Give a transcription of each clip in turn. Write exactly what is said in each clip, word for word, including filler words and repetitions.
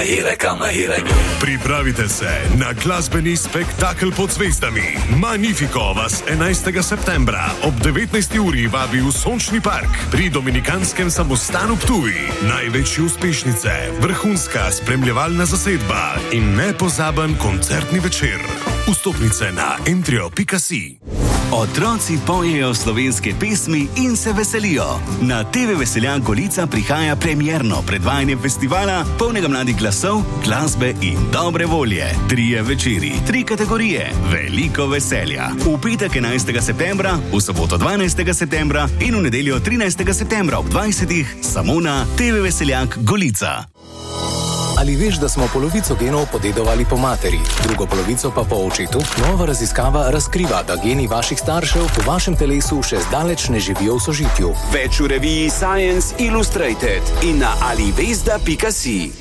here come, here I go. Pripravite se na glasbeni spektakel pod zvezdami. Magnifico vas enajstega septembra ob devetnajsti uri vabi v Sončni park pri Dominikanskem samostanu Ptuj. Največje uspešnice, vrhunska spremljevalna zasedba in nepozaben koncertni večer. Vstopnice na entrio pika si. Otroci pojejo slovenske pesmi in se veselijo. Na te ve Veseljak Golica prihaja premierno predvajanje festivala, polnega mladih glasov, glasbe in dobre volje. Trije večeri, tri kategorije, veliko veselja. V petek enajstega septembra, v soboto dvanajstega septembra in v nedeljo trinajstega septembra ob dvajsetih samo na te ve Veseljak Golica. Ali veš, da smo polovico genov podedovali po materi, drugo polovico pa po očetu? Nova raziskava razkriva, da geni vaših staršev v vašem telesu še zdaleč ne živijo v sožitju. Več v reviji Science Illustrated in na alivesda pika si.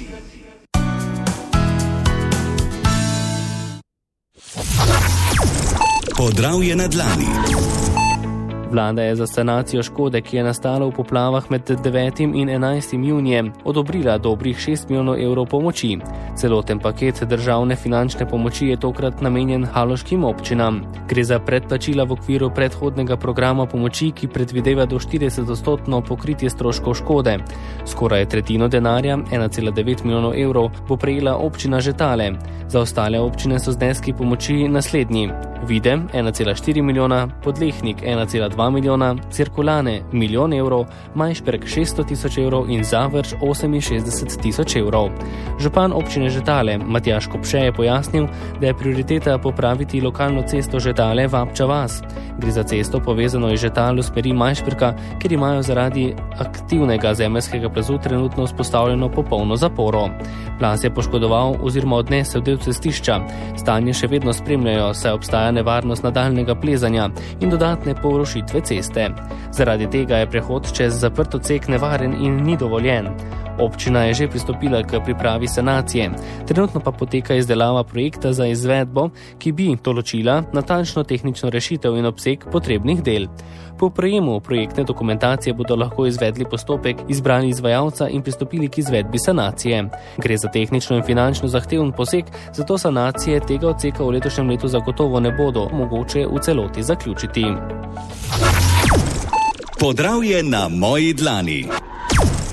Podravje na dlani. Vlada je za sanacijo škode, ki je nastala v poplavah med devetim in enajstim junijem, odobrila dobrih šest milijonov evrov pomoči. Celoten paket državne finančne pomoči je tokrat namenjen haloškim občinam. Gre za predplačila v okviru predhodnega programa pomoči, ki predvideva do štirideset odstotno pokritje stroškov škode. Skoraj tretjino denarja, ena cela devet milijonov evrov, bo prejela občina Žetale. Za ostale občine so zneski pomoči naslednji: Vide ena cela štiri milijona, Podlehnik ena cela dva milijona, Cirkulane milijon evrov, Majšperk šeststo tisoč evrov in Zavrč oseminšestdeset tisoč evrov. Župan občine Žetale Matjaž Kopše je pojasnil, da je prioriteta popraviti lokalno cesto Žetale Vapča vas. Gre za cesto povezano iz Žetalo smeri Majšperka, kjer imajo zaradi aktivnega zemeljskega plazu trenutno vzpostavljeno popolno zaporo. Plaz je poškodoval oziroma odnesel del cestišča. Stanje še vedno spremljajo, saj obstaja nevarnost nadaljnega plezanja in dodatne porušitve ceste. Zaradi tega je prehod čez zaprt odsek nevaren in ni dovoljen. Občina je že pristopila k pripravi sanacije. Trenutno pa poteka izdelava projekta za izvedbo, ki bi določila natančno tehnično rešitev in obseg potrebnih del. Po prejemu projektne dokumentacije bodo lahko izvedli postopek, izbrali izvajalca in pristopili k izvedbi sanacije. Gre za tehnično in finančno zahteven poseg, zato sanacije tega odseka v letošnjem letu zagotovo ne bodo mogoče v celoti zaključiti. Podravje na moji dlani.